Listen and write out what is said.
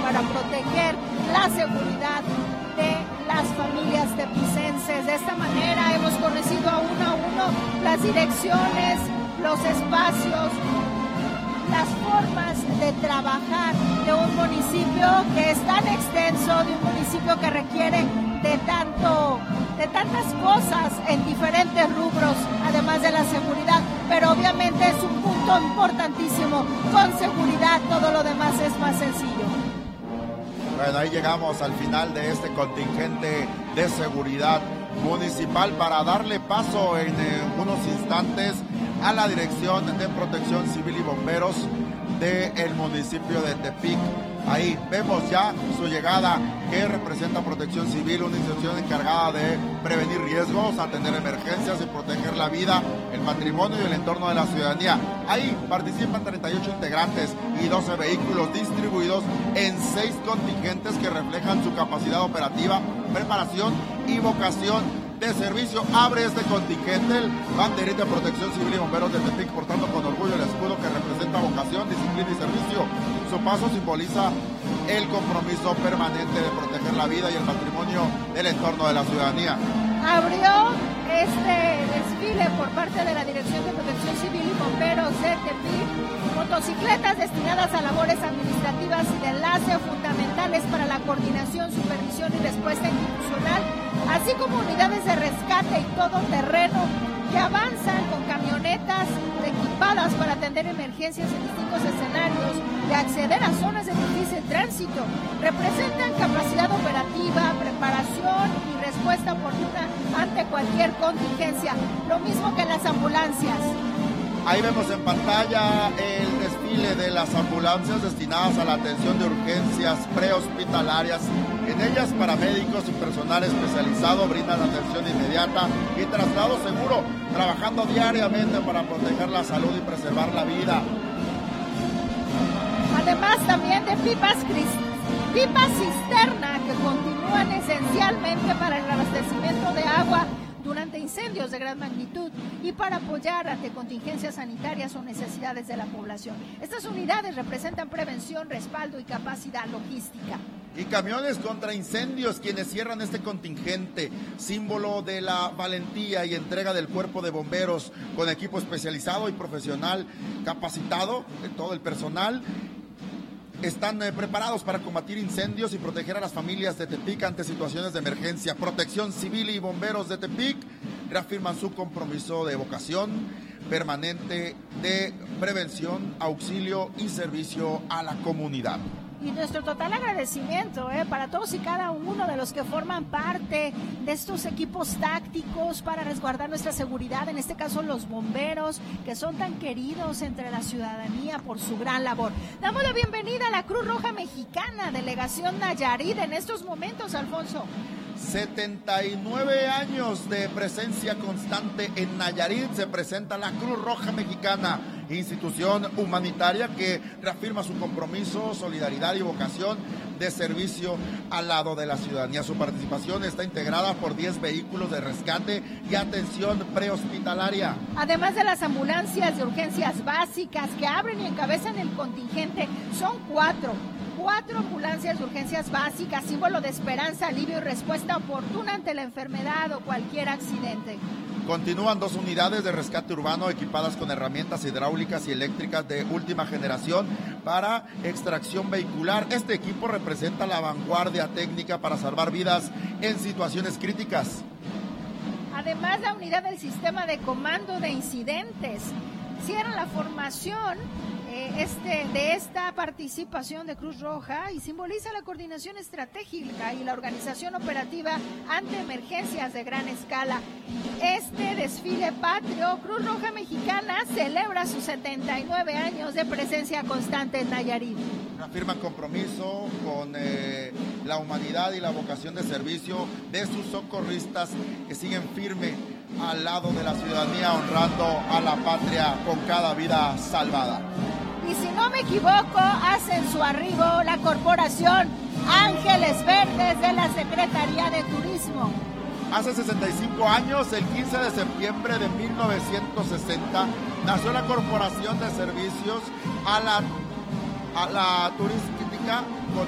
para proteger la seguridad de las familias tepicenses. De esta manera hemos conocido a uno las direcciones, los espacios, las formas de trabajar de un municipio que es tan extenso, de un municipio que requiere de tantas cosas en diferentes rubros, además de la seguridad, pero obviamente es un punto importantísimo. Con seguridad todo lo demás es más sencillo. Bueno, ahí llegamos al final de este contingente de seguridad municipal para darle paso en unos instantes a la Dirección de Protección Civil y Bomberos del municipio de Tepic. Ahí vemos ya su llegada, que representa Protección Civil, una institución encargada de prevenir riesgos, atender emergencias y proteger la vida, el patrimonio y el entorno de la ciudadanía. Ahí participan 38 integrantes y 12 vehículos distribuidos en 6 contingentes que reflejan su capacidad operativa, preparación y vocación de servicio. Abre este contingente el banderita de Protección Civil y Bomberos de Tepic, portando con orgullo el escudo que representa vocación, disciplina y servicio. Su paso simboliza el compromiso permanente de proteger la vida y el patrimonio del entorno de la ciudadanía. Abrió este desfile por parte de la Dirección de Protección Civil y Bomberos de Tepic motocicletas destinadas a labores administrativas y de enlace fundamentales para la coordinación, supervisión y respuesta institucional, así como unidades de rescate y todoterreno que avanzan con camionetas equipadas para atender emergencias en distintos escenarios, de acceder a zonas de difícil tránsito. Representan capacidad operativa, preparación y respuesta oportuna ante cualquier contingencia, lo mismo que las ambulancias. Ahí vemos en pantalla el desfile de las ambulancias destinadas a la atención de urgencias prehospitalarias. En ellas, paramédicos y personal especializado brindan atención inmediata y traslado seguro, trabajando diariamente para proteger la salud y preservar la vida. Además también de pipas cisterna que continúan esencialmente para el abastecimiento de agua durante incendios de gran magnitud y para apoyar ante contingencias sanitarias o necesidades de la población. Estas unidades representan prevención, respaldo y capacidad logística. Y camiones contra incendios, quienes cierran este contingente, símbolo de la valentía y entrega del cuerpo de bomberos, con equipo especializado y profesional capacitado, todo el personal. Están preparados para combatir incendios y proteger a las familias de Tepic ante situaciones de emergencia. Protección Civil y Bomberos de Tepic reafirman su compromiso de vocación permanente de prevención, auxilio y servicio a la comunidad. Y nuestro total agradecimiento para todos y cada uno de los que forman parte de estos equipos tácticos para resguardar nuestra seguridad, en este caso los bomberos, que son tan queridos entre la ciudadanía por su gran labor. Damos la bienvenida a la Cruz Roja Mexicana, Delegación Nayarit, en estos momentos, Alfonso. 79 años de presencia constante en Nayarit, se presenta la Cruz Roja Mexicana, institución humanitaria que reafirma su compromiso, solidaridad y vocación de servicio al lado de la ciudadanía. Su participación está integrada por 10 vehículos de rescate y atención prehospitalaria. Además de las ambulancias de urgencias básicas que abren y encabezan el contingente, son cuatro ambulancias de urgencias básicas, símbolo de esperanza, alivio y respuesta oportuna ante la enfermedad o cualquier accidente. Continúan 2 unidades de rescate urbano equipadas con herramientas hidráulicas y eléctricas de última generación para extracción vehicular. Este equipo representa la vanguardia técnica para salvar vidas en situaciones críticas. Además, la unidad del sistema de comando de incidentes cierra la formación de esta participación de Cruz Roja y simboliza la coordinación estratégica y la organización operativa ante emergencias de gran escala. Este desfile patrio, Cruz Roja Mexicana, celebra sus 79 años de presencia constante en Nayarit. Afirman compromiso con la humanidad y la vocación de servicio de sus socorristas que siguen firme al lado de la ciudadanía, honrando a la patria con cada vida salvada. Y si no me equivoco, hacen su arribo la corporación Ángeles Verdes de la Secretaría de Turismo. Hace 65 años, el 15 de septiembre de 1960, nació la Corporación de Servicios a la Turística con